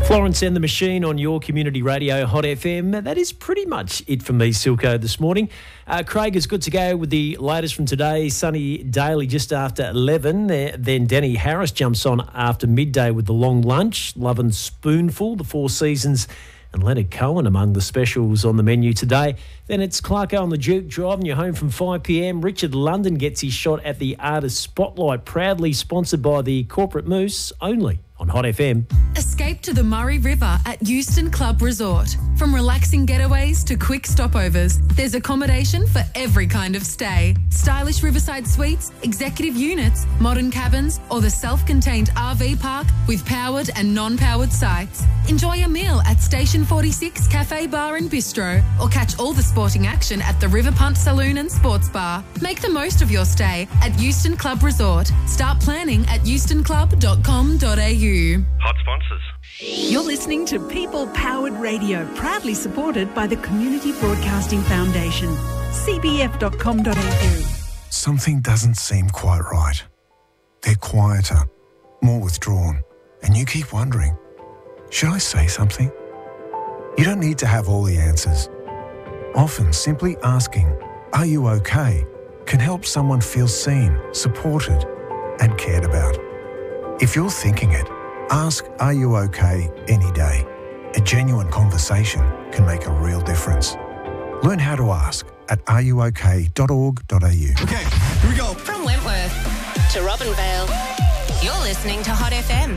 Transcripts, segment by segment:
Florence and the Machine on your community radio, Hot FM. That is pretty much it from me, Silko, this morning. Craig is good to go with the latest from today. Sunny Daly just after 11. Then Danny Harris jumps on after midday with the long lunch. Love and Spoonful, the Four Seasons, and Leonard Cohen among the specials on the menu today. Then it's Clarko and the Duke driving you home from 5 p.m. Richard London gets his shot at the Artist Spotlight, proudly sponsored by the Corporate Moose, only on Hot FM. Escape to the Murray River at Euston Club Resort. From relaxing getaways to quick stopovers, there's accommodation for every kind of stay. Stylish riverside suites, executive units, modern cabins, or the self-contained RV park with powered and non-powered sites. Enjoy a meal at Station 46 Cafe Bar and Bistro, or catch all the sporting action at the River Punt Saloon and Sports Bar. Make the most of your stay at Euston Club Resort. Start planning at eustonclub.com.au. Hot sponsors. You're listening to People Powered Radio, proudly supported by the Community Broadcasting Foundation. cbf.com.au. Something doesn't seem quite right. They're quieter, more withdrawn, and you keep wondering, should I say something? You don't need to have all the answers. Often simply asking, "Are you okay?" can help someone feel seen, supported, and cared about. If you're thinking it, ask "Are you okay?" any day. A genuine conversation can make a real difference. Learn how to ask at areyouok.org.au. Okay, here we go. From Wentworth to Robinvale, you're listening to Hot FM.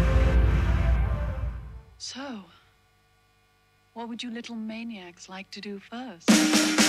So, what would you little maniacs like to do first?